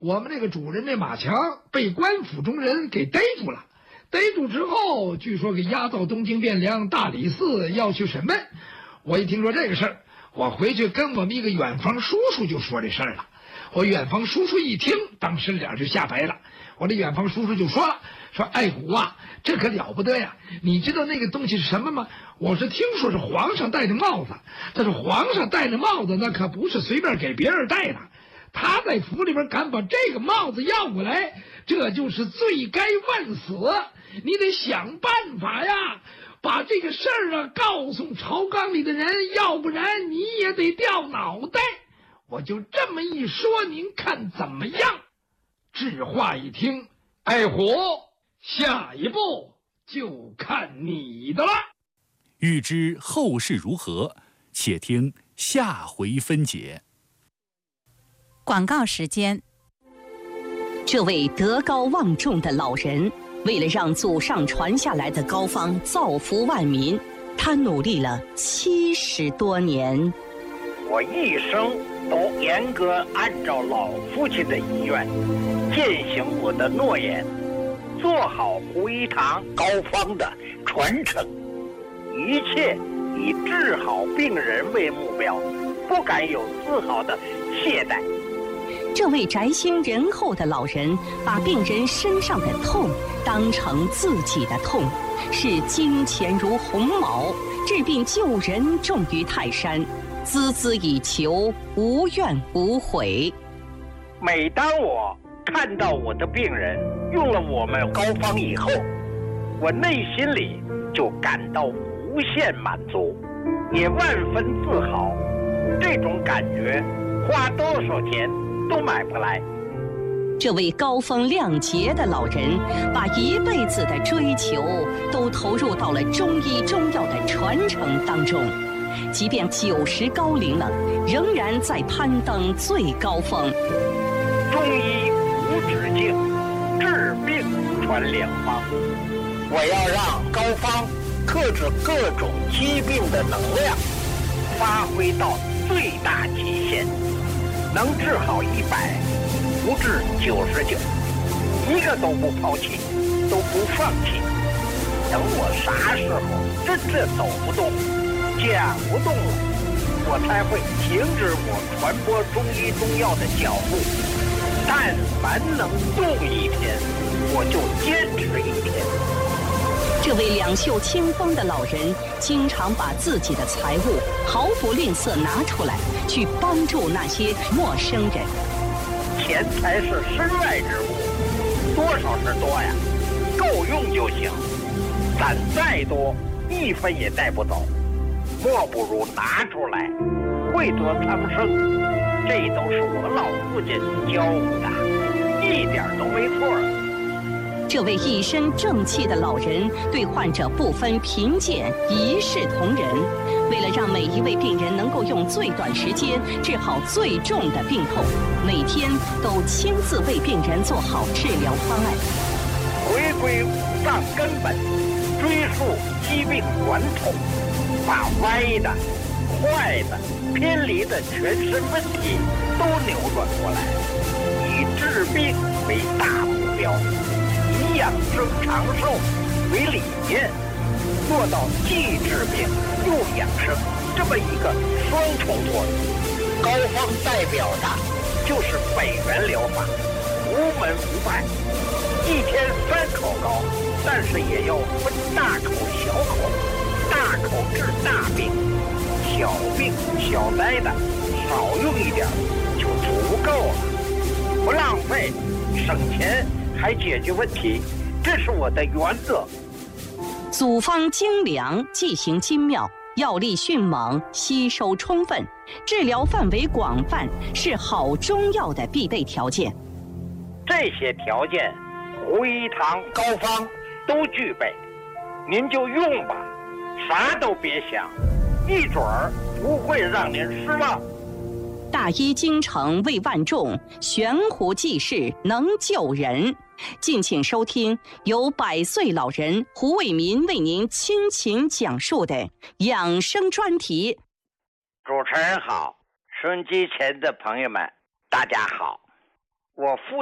我们那个主人这马强被官府中人给逮住了，逮住之后，据说给押到东京汴梁大理寺要去审问。我一听说这个事儿，我回去跟我们一个远房叔叔就说这事儿了。我远房叔叔一听，当时脸就吓白了。我这远房叔叔就说了，说爱虎啊，这可了不得呀！你知道那个东西是什么吗？我是听说是皇上戴的帽子，但是皇上戴的帽子那可不是随便给别人戴的。他在府里边敢把这个帽子要过来，这就是罪该万死。你得想办法呀，把这个事儿啊告诉朝纲里的人，要不然你也得掉脑袋。我就这么一说，您看怎么样？智化一听，爱虎，下一步就看你的了。 欲知后事如何，且听下回分解。 广告时间。 这位德高望重的老人，为了让祖上传下来的膏方造福万民，他努力了70多年。 我一生都严格按照老父亲的遗愿，践行我的诺言，做好胡一堂膏方的传承，一切以治好病人为目标，不敢有丝毫的懈怠。 这位宅心仁厚的老人，把病人身上的痛当成自己的痛，视金钱如鸿毛，治病救人重于泰山，孜孜以求，无怨无悔。 每当我看到我的病人用了我们膏方以后，我内心里就感到无限满足，也万分自豪。这种感觉花多少钱都买不来。 这位高风亮节的老人，把一辈子的追求都投入到了中医中药的传承当中，即便90高龄了，仍然在攀登最高峰。 中医无止境，治病传良方。我要让膏方克制各种疾病的能量发挥到最大极限，能治好100，不治99，一个都不抛弃，都不放弃。等我啥时候真正走不动、讲不动了，我才会停止我传播中医中药的脚步。但凡能动一天，我就坚持一天。 这位两袖清风的老人，经常把自己的财物毫不吝啬拿出来，去帮助那些陌生人。 钱财是身外之物，多少是多呀，够用就行。攒再多，1分也带不走，莫不如拿出来，惠泽苍生。这都是我老父亲教我的，一点都没错。 这位一身正气的老人，对患者不分贫贱，一视同仁。为了让每一位病人能够用最短时间治好最重的病痛，每天都亲自为病人做好治疗方案。 回归五脏根本，追溯疾病源头，把歪的、坏的、偏离的全身问题都扭转过来，以治病为大目标，以养生长寿为理念，做到既治病又养生这么一个双重作用。膏方代表的就是北元疗法，无门无派，一天3口膏，但是也要分大口小口，大口治大病，小病小灾的少用一点就足够了，不浪费，省钱还解决问题，这是我的原则。 组方精良，剂型精妙，药力迅猛，吸收充分，治疗范围广泛，是好中药的必备条件。 这些条件，胡一堂膏方都具备，您就用吧，啥都别想，一准儿不会让您失望。 大医精诚为万众，悬壶济世能救人。敬请收听由100岁老人胡伟民为您倾情讲述的养生专题。 主持人好，收音机前的朋友们大家好， 我父